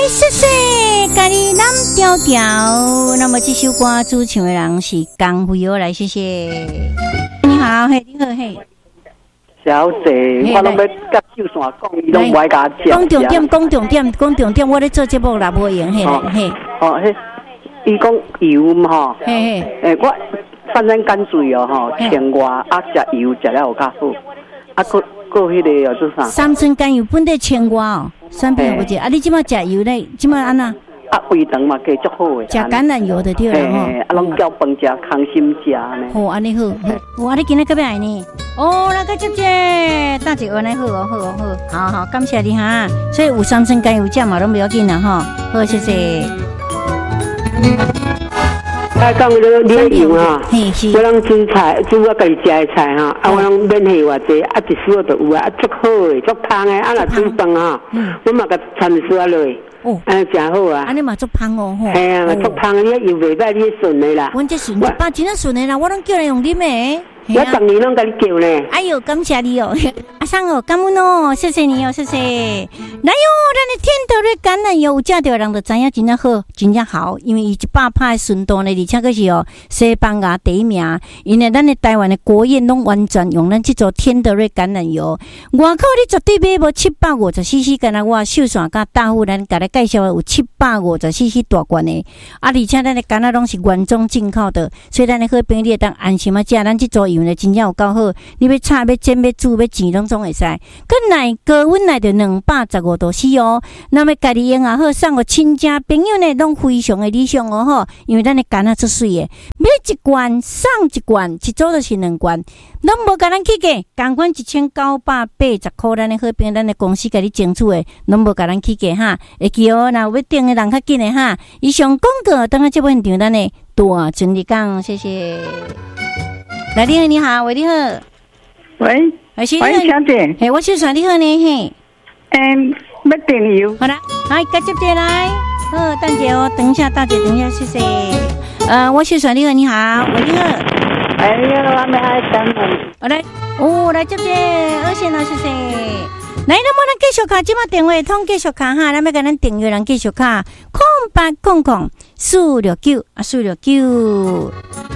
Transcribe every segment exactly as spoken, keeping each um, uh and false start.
谢谢咖喱蓝调调。那么这首歌主唱的人是江惠儿，来谢谢。你好，嘿，你好，嘿。 小姐，我拢要甲秀山讲，伊拢不爱甲我讲重点，讲重点，讲重点。我咧做节目啦，无用，嘿，嘿。 哦，嘿，伊讲油嘛吼， 嘿嘿。 诶，我反正干脆哦吼，千外啊，食油食了有较好，啊，过过迄个哦做啥？ 三酸甘油本地千外哦，三片不止。啊，你即马食油咧，即马安那？ 啊，胃肠嘛加足好诶。 食橄榄油的对啦吼。 啊，拢叫饭食康心食呢。 好，安尼好。好，啊，你今日隔壁来呢？哦，那个姐姐，大姐安尼好哦，好哦，好，好好，感谢你哈。所以有三酸甘油酱嘛，拢不要紧啦哈。好，谢谢。 啊，讲你你油啊，我拢煮菜，煮我家己食的菜哈，啊，我拢免费偌济，啊，一丝都有啊，啊，足好诶，足香诶，啊，若煮饭啊，我嘛甲掺一丝啊落。哦，安真好啊！ 安尼嘛足香哦，吼。 系啊，足香，你油袂歹，你顺的啦。 阮这顺，一百真啊顺的啦，我拢叫人用啉的。 我当年拢甲你叫呢。 哎呦，感谢你哦，阿桑哦，感恩哦，谢谢你哦，谢谢。来哟，咱的天德瑞橄榄油有食着人就知影真正好，真正好，因为伊一百趴的纯度呢，而且佫是哦西班牙第一名。因为咱的台湾的国宴拢完全用咱这组天德瑞橄榄油，外口你绝对买无七百五十 C C， 敢若我秀山甲大户咱甲你介绍的有七百五十 C C 大罐的，啊，而且咱的橄榄拢是原装进口的，所以咱的好朋友你会当安心啊食咱这组。因为真正有够好，你要炒、要煎、要煮、要煎，拢总会使。佮奶高温来着两百十五度 C 哦。那么家己用也好，送互亲戚朋友呢，拢非常的理想哦吼。因为咱的干啊出水的，买一罐送一罐，一组就是两罐，拢无甲咱起价，共款一千九百八十块，咱的好朋友，咱的公司甲你争取的，拢无甲咱起价哈。会记哦，若有要订的人较紧的哈。以上广告，等下节目现场咱的大全力讲，谢谢。来，你好，你好，喂，你好， 喂， 喂，小姐， 嘿，我是算你好呢，嘿， 嗯，要订油， 好啦，好，接接接来，好，大姐哦，等一下，大姐，等一下，谢谢，呃，我是算你好，你好，喂，你好， 哎呀，我没爱等你， 我来，哦，来接接，二线啦，谢谢，来，那么咱继续卡，即马电话通继续卡哈，咱要甲咱订阅人继续卡，空八空空四六九啊，四六九。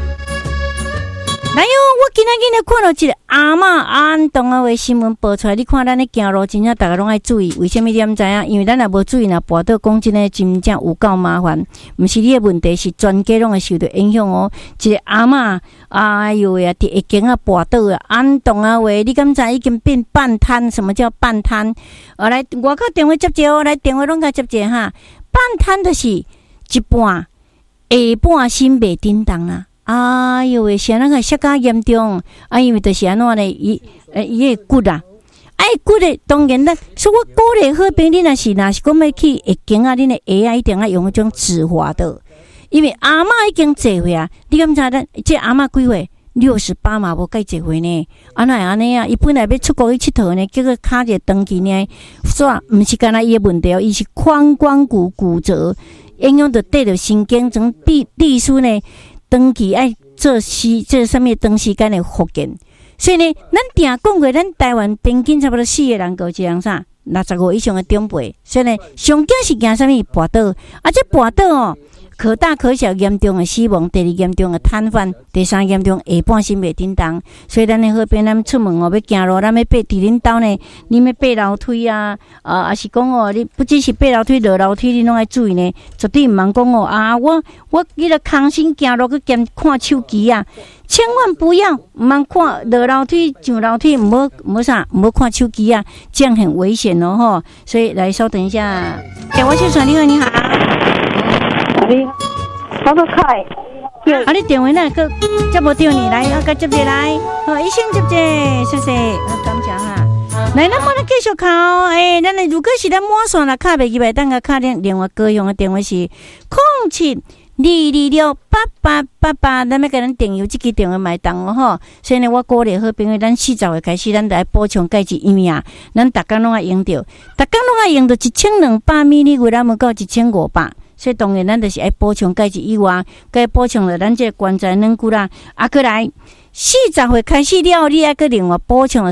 来哟！我今仔日呢看到一个阿嬷安东啊，为新闻报出来，你看咱咧行路，真正大家拢爱注意。为什么你毋知影？因为咱若无注意，若跋倒讲真诶，真正有够麻烦。毋是你诶问题，是全家拢会受到影响哦。一个阿嬷，哎呦喂啊，伫一间啊跋倒啊，安东啊喂，你敢知已经变半瘫？什么叫半瘫？啊，来外口电话接接哦，来电话拢甲接接哈。半瘫就是一半下半身袂叮当啦。哎呦喂，现在个摔跤严重，啊，因为就是安怎呢？伊呃，伊个骨啊，哎，骨咧，当然啦。所以我鼓励好朋友，你若是若是讲要去会经啊，恁的鞋啊，一定要用迄种止滑的，因为阿嬷已经坐岁啊，你敢知咱这阿嬷几岁？六十八嘛，无该坐岁呢。安那安尼啊？伊本来要出国去佚佗呢，结果卡一个登记呢，煞毋是干那伊个问题哦，伊是髋关骨骨折，影响到对着神经，从地地书呢。长期爱做时做啥物长时间的复健，所以呢，咱定讲过，咱台湾平均差不多四个人够一人啥六十五以上的长辈，所以呢，上惊是惊啥物跋倒，啊，这跋倒哦，可大可小，严重的死亡，第二严重的瘫痪，第三严重下半身袂叮当，所以咱的好朋友，咱出门哦，要行路，咱要爬伫恁兜呢，你要爬楼梯啊，啊，还是讲哦，你不只是爬楼梯、落楼梯，你拢爱注意呢，绝对毋通讲哦啊，我我迄个空身行路去兼看手机啊，千万不要毋通看落楼梯、上楼梯，毋好毋好啥，毋好看手机啊，这样很危险哦吼。所以来稍等一下，哎，我是传你好，你好。 你，我都开。 啊，你电话呢？个接无到你来，啊，个接接来，好，一声接接，谢谢，啊，感谢哈。来，咱么咱继续考，诶、欸，咱如果是咱满线啦，卡袂入来，等下卡电另外高雄的电话是零七二二六八八八八，咱要甲咱订油，这支电话买单哦吼。所以呢，我鼓励好朋友，咱四十岁开始，咱来补充钙质，因为啊，咱逐工拢爱用着，逐工拢爱用着一千两百米哩，为咱要到一千五百。所以当然，咱就是爱补充钙质以外，该补充了咱这关节软骨啦。啊，过来四十岁开始了，你还搁另外补充了啥？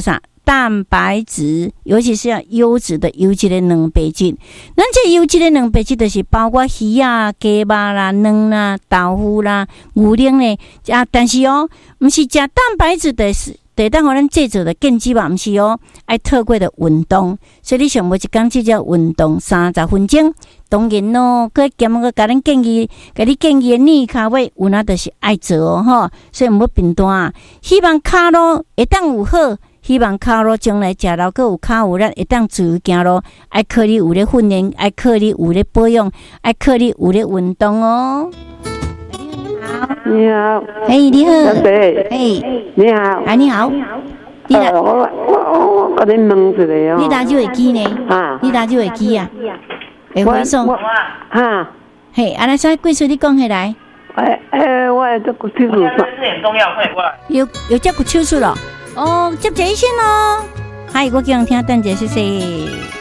蛋白质，尤其是要优质的优质的蛋白质。咱这优质的蛋白质就是包括鱼啊、鸡肉啦、卵啦、豆腐啦、牛奶呢。啊，但是哦，不是吃蛋白质的是。对，当互咱制作的健肌嘛，毋是哦，爱透过的运动，所以你上无一工至少运动三十分钟。当然咯，佮兼个甲咱建议，甲你建议的逆咖位有哪就是爱做哦吼，所以毋要变单啊。希望骹路会当有好，希望骹路将来食了，佮有骹有力，会当自由行路。爱靠你有咧训练，爱靠你有咧保养，爱靠你有咧运动哦。 你好， 哎，你好， 哎，你好， 哎，你好，你哪？我我我跟你问一个哦， 你哪就会记呢？ 啊， 你哪就会记啊？会回送啊？ 嘿，安尼啥故事你讲起来？ 哎哎，我这个手术算是很重要，会过来。 有有接过手术了？哦，接一线咯。嗨，我叫人听，等者谢谢。